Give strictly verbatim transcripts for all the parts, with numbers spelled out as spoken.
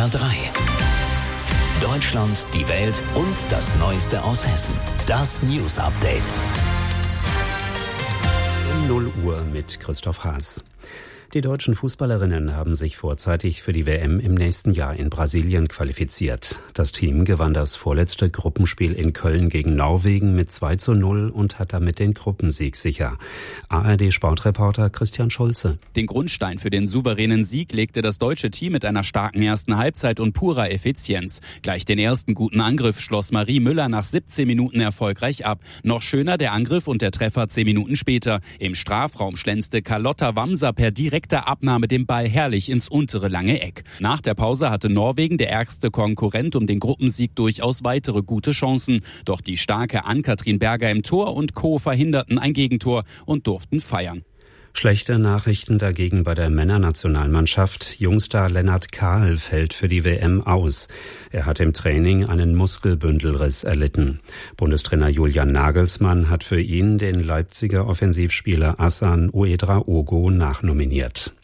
R drei. Deutschland, die Welt und das Neueste aus Hessen. Das News Update. Um null Uhr mit Christoph Haas. Die deutschen Fußballerinnen haben sich vorzeitig für die W M im nächsten Jahr in Brasilien qualifiziert. Das Team gewann das vorletzte Gruppenspiel in Köln gegen Norwegen mit zwei zu null und hat damit den Gruppensieg sicher. A R D-Sportreporter Christian Schulze. Den Grundstein für den souveränen Sieg legte das deutsche Team mit einer starken ersten Halbzeit und purer Effizienz. Gleich den ersten guten Angriff schloss Marie Müller nach siebzehn Minuten erfolgreich ab. Noch schöner der Angriff und der Treffer zehn Minuten später. Im Strafraum schlänzte Carlotta Wamser per direkter Abnahme den Ball herrlich ins untere lange Eck. Nach der Pause hatte Norwegen, der ärgste Konkurrent um den Gruppensieg, durchaus weitere gute Chancen. Doch die starke Ann-Kathrin Berger im Tor und Co. verhinderten ein Gegentor und durften feiern. Schlechte Nachrichten dagegen bei der Männernationalmannschaft. Jungstar Lennart Kahl fällt für die W M aus. Er hat im Training einen Muskelbündelriss erlitten. Bundestrainer Julian Nagelsmann hat für ihn den Leipziger Offensivspieler Hassan Ouedraogo nachnominiert.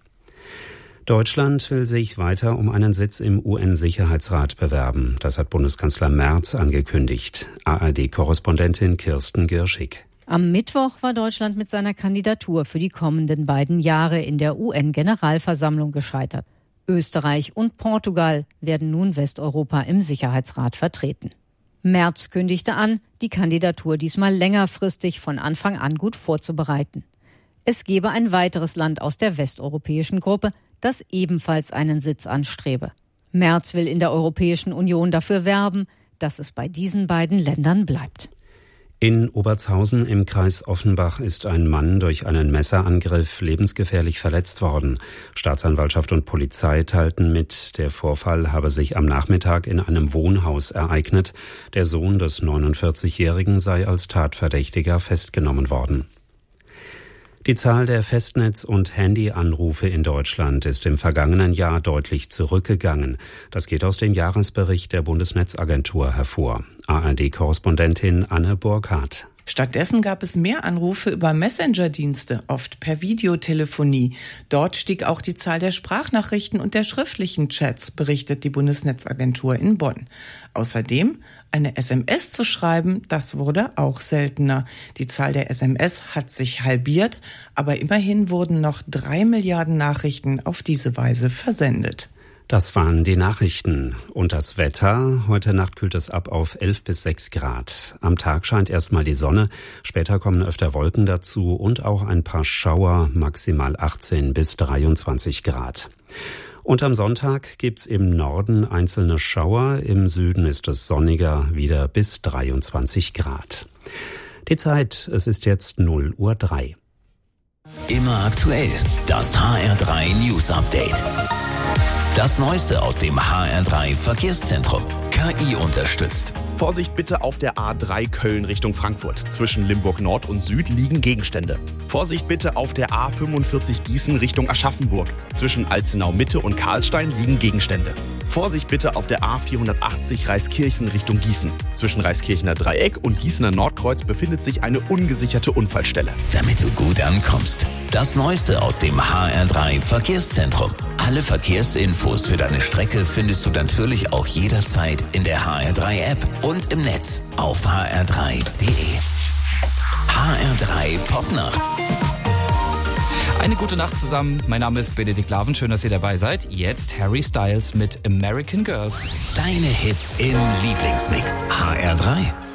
Deutschland will sich weiter um einen Sitz im U N-Sicherheitsrat bewerben. Das hat Bundeskanzler Merz angekündigt. A R D-Korrespondentin Kirsten Girschig. Am Mittwoch war Deutschland mit seiner Kandidatur für die kommenden beiden Jahre in der U N-Generalversammlung gescheitert. Österreich und Portugal werden nun Westeuropa im Sicherheitsrat vertreten. Merz kündigte an, die Kandidatur diesmal längerfristig von Anfang an gut vorzubereiten. Es gebe ein weiteres Land aus der westeuropäischen Gruppe, das ebenfalls einen Sitz anstrebe. Merz will in der Europäischen Union dafür werben, dass es bei diesen beiden Ländern bleibt. In Obertshausen im Kreis Offenbach ist ein Mann durch einen Messerangriff lebensgefährlich verletzt worden. Staatsanwaltschaft und Polizei teilten mit, der Vorfall habe sich am Nachmittag in einem Wohnhaus ereignet. Der Sohn des neunundvierzigjährigen sei als Tatverdächtiger festgenommen worden. Die Zahl der Festnetz- und Handyanrufe in Deutschland ist im vergangenen Jahr deutlich zurückgegangen. Das geht aus dem Jahresbericht der Bundesnetzagentur hervor. A R D-Korrespondentin Anne Burkhardt. Stattdessen gab es mehr Anrufe über Messenger-Dienste, oft per Videotelefonie. Dort stieg auch die Zahl der Sprachnachrichten und der schriftlichen Chats, berichtet die Bundesnetzagentur in Bonn. Außerdem eine S M S zu schreiben, das wurde auch seltener. Die Zahl der S M S hat sich halbiert, aber immerhin wurden noch drei Milliarden Nachrichten auf diese Weise versendet. Das waren die Nachrichten. Und das Wetter? Heute Nacht kühlt es ab auf elf bis sechs Grad. Am Tag scheint erstmal die Sonne, später kommen öfter Wolken dazu und auch ein paar Schauer, maximal achtzehn bis dreiundzwanzig Grad. Und am Sonntag gibt's im Norden einzelne Schauer, im Süden ist es sonniger, wieder bis dreiundzwanzig Grad. Die Zeit, es ist jetzt null Uhr drei. Immer aktuell, das H R drei News Update. Das Neueste aus dem H R drei Verkehrszentrum. K I unterstützt. Vorsicht bitte auf der A drei Köln Richtung Frankfurt. Zwischen Limburg Nord und Süd liegen Gegenstände. Vorsicht bitte auf der A fünfundvierzig Gießen Richtung Aschaffenburg. Zwischen Alzenau Mitte und Karlstein liegen Gegenstände. Vorsicht bitte auf der A vierhundertachtzig Reiskirchen Richtung Gießen. Zwischen Reiskirchener Dreieck und Gießener Nordkreuz befindet sich eine ungesicherte Unfallstelle. Damit du gut ankommst. Das Neueste aus dem H R drei Verkehrszentrum. Alle Verkehrsinfos für deine Strecke findest du natürlich auch jederzeit in der H R drei App und im Netz auf h r drei punkt d e. H R drei Popnacht. Eine gute Nacht zusammen. Mein Name ist Benedikt Laven. Schön, dass ihr dabei seid. Jetzt Harry Styles mit American Girls. Deine Hits im Lieblingsmix. H R drei.